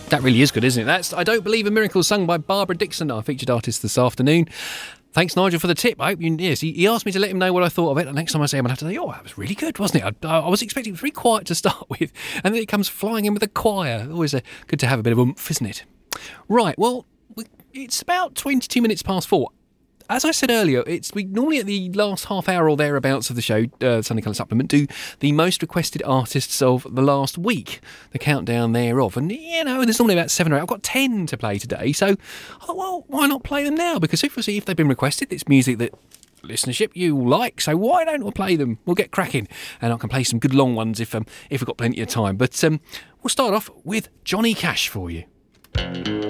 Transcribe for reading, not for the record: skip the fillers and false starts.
That really is good, isn't it? That's I Don't Believe in Miracles, sung by Barbara Dixon, our featured artist this afternoon. Thanks, Nigel, for the tip. I hope you... Yes, he asked me to let him know what I thought of it. And next time I see him, I'll have to say, oh, that was really good, wasn't it? I was expecting it was very quiet to start with. And then it comes flying in with a choir. Always good to have a bit of oomph, isn't it? Right, well, it's about 22 minutes past 4. As I said earlier, we normally at the last half hour or thereabouts of the show, Sunday Colour Supplement, do the most requested artists of the last week, the countdown thereof. And, there's normally about 7 or 8. I've got 10 to play today, so, why not play them now? Because if they've been requested, it's music that listenership you like, so why don't I play them? We'll get cracking, and I can play some good long ones if we've got plenty of time. But we'll start off with Johnny Cash for you.